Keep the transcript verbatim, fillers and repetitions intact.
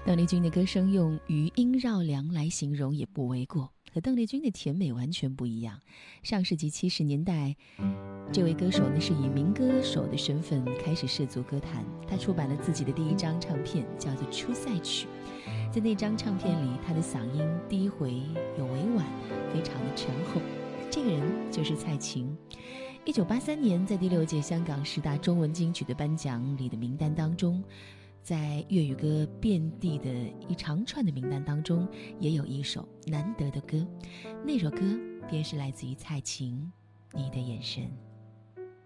邓丽君的歌声用余音绕梁来形容也不为过，和邓丽君的甜美完全不一样。上世纪七十年代，这位歌手呢是以民歌手的身份开始涉足歌坛，他出版了自己的第一张唱片，叫做《出塞曲》。在那张唱片里，他的嗓音低回有委婉，非常的醇厚。这个人就是蔡琴。一九八三年，在第六届香港十大中文金曲的颁奖里的名单当中，在粤语歌遍地的一长串的名单当中，也有一首难得的歌，那首歌便是来自于蔡琴《你的眼神》。